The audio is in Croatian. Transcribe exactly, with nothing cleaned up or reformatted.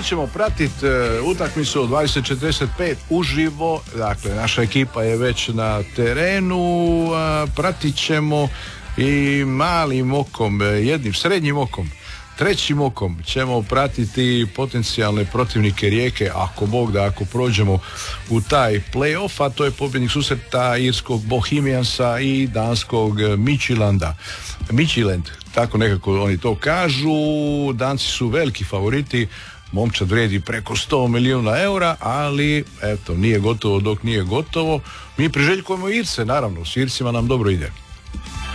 mi ćemo pratiti uh, utakmicu od dvadeset četrdeset pet uživo, dakle naša ekipa je već na terenu, uh, pratit ćemo i malim okom, jednim srednjim okom, trećim okom ćemo pratiti potencijalne protivnike Rijeke, ako Bog da, ako prođemo u taj play-off, a to je pobjednik susreta irskog Bohemiansa i danskog Midtjylanda. Midtjylland, tako nekako oni to kažu, Danci su veliki favoriti, momčad vrijedi preko sto milijuna eura, ali eto, nije gotovo dok nije gotovo. Mi priželjkujemo Irce, naravno, s Ircima nam dobro ide.